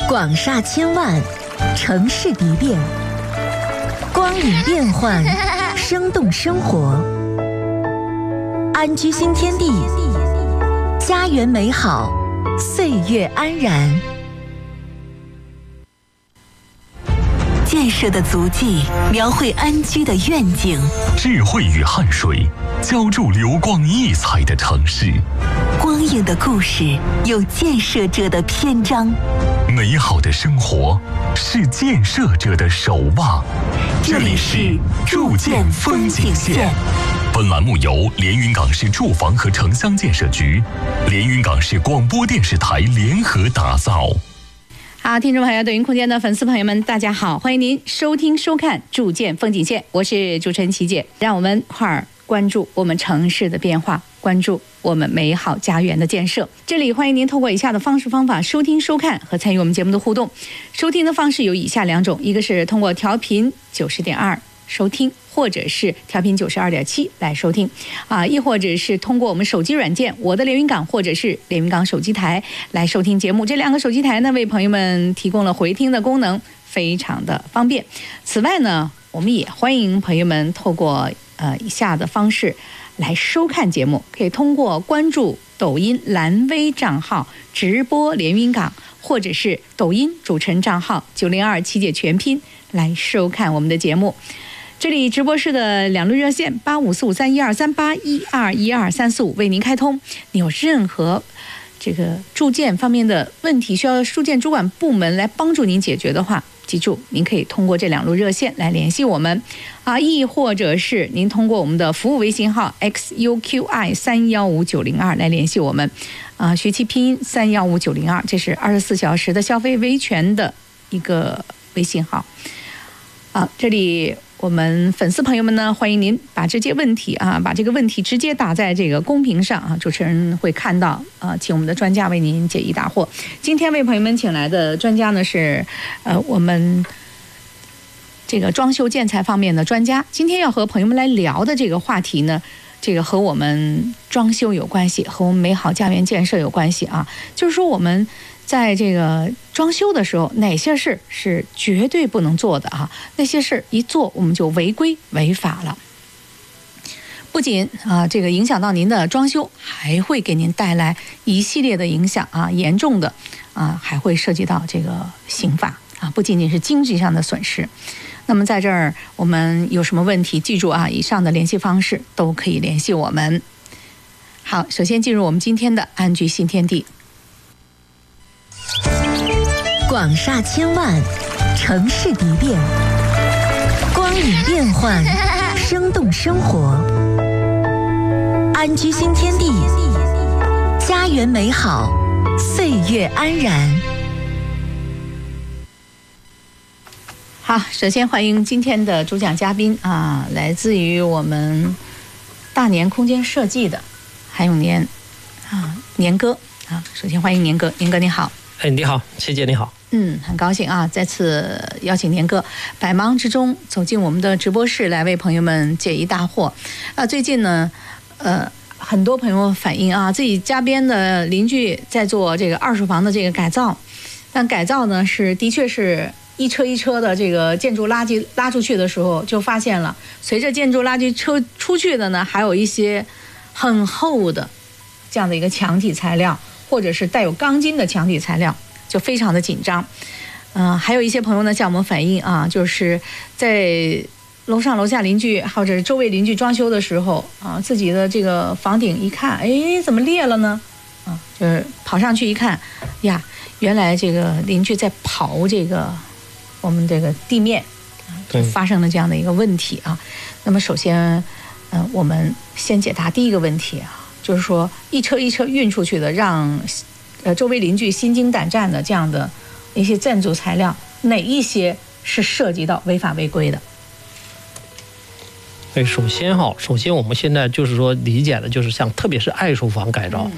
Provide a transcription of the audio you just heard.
广厦千万，城市蝶变，光影变幻，生动生活。安居新天地，家园美好，岁月安然。建设的足迹描绘安居的愿景， 智慧与汗水浇筑流光溢彩的城市。 光影的故事有建设者的篇章， 美好的生活是建设者的守望。 这里是筑建风景线。 本栏目由连云港市住房和城乡建设局、连云港市广播电视台联合打造。 好，听众朋友，抖音空间的粉丝朋友们，大家好，欢迎您收听收看筑建风景线，我是主持人琪姐，让我们块儿关注我们城市的变化，关注我们美好家园的建设。这里欢迎您通过以下的方式方法收听收看和参与我们节目的互动。收听的方式有以下两种，一个是通过调频90.2收听，或者是调频92.7来收听亦或者是通过我们手机软件我的连云港或者是连云港手机台来收听节目。这两个手机台呢，为朋友们提供了回听的功能，非常的方便。此外呢，我们也欢迎朋友们透过以下的方式来收看节目，可以通过关注抖音蓝微账号直播连云港，或者是抖音主持人账号902琪姐全拼来收看我们的节目。这里直播室的两路热线8545312381212345为您开通。你有任何这个筑建方面的问题需要住建主管部门来帮助您解决的话，记住您可以通过这两路热线来联系我们亦或者是您通过我们的服务微信号 xuqi315902来联系我们学期拼音315902，这是24小时的消费维权的一个微信号这里我们粉丝朋友们呢，欢迎您把这些问题把这个问题直接打在这个公屏上主持人会看到请我们的专家为您解疑答惑。今天为朋友们请来的专家呢是我们这个装修建材方面的专家。今天要和朋友们来聊的这个话题呢，这个和我们装修有关系，和我们美好家园建设有关系就是说我们在这个装修的时候，哪些事是绝对不能做的那些事一做我们就违规违法了。不仅这个影响到您的装修，还会给您带来一系列的影响严重的还会涉及到这个刑法不仅仅是经济上的损失。那么在这儿我们有什么问题，记住以上的联系方式都可以联系我们。好，首先进入我们今天的安居新天地。 广厦千万，城市蝶变，光影变幻，生动生活。安居新天地，家园美好，岁月安然。 好，首先欢迎今天的主讲嘉宾来自于我们大年空间设计的韩永年年哥首先欢迎年哥。年哥你好。 你好，琪姐你好。 很高兴再次邀请年哥百忙之中走进我们的直播室来为朋友们解疑答惑最近呢很多朋友反映自己家边的邻居在做这个二手房的这个改造，但改造呢的确是一车一车的这个建筑垃圾拉出去的时候，就发现了随着建筑垃圾车出去的呢，还有一些很厚的这样的一个墙体材料，或者是带有钢筋的墙体材料，就非常的紧张。还有一些朋友呢向我们反映就是在楼上楼下邻居或者周围邻居装修的时候自己的这个房顶一看，怎么裂了呢？就是跑上去一看呀，原来这个邻居在刨这个我们这个地面就发生了这样的一个问题那么首先我们先解答第一个问题就是说一车一车运出去的，让周围邻居心惊胆战的这样的一些建筑材料，哪一些是涉及到违法违规的？ 首先我们现在就是说理解的就是像特别是爱墅房改造